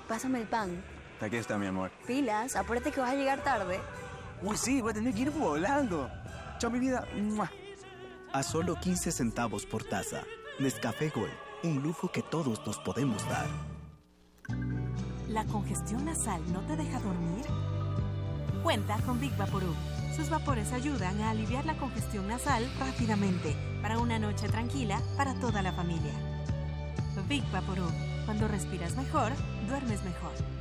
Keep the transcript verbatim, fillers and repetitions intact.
pásame el pan. Aquí está, mi amor. Pilas, apúrate que vas a llegar tarde. Uy, sí, voy a tener que ir volando. Chao, mi vida. ¡Mua! A solo quince centavos por taza. Nescafé Gold, un lujo que todos nos podemos dar. ¿La congestión nasal no te deja dormir? Cuenta con Big Vaporub. Sus vapores ayudan a aliviar la congestión nasal rápidamente para una noche tranquila para toda la familia. Big Vaporub. Cuando respiras mejor, duermes mejor.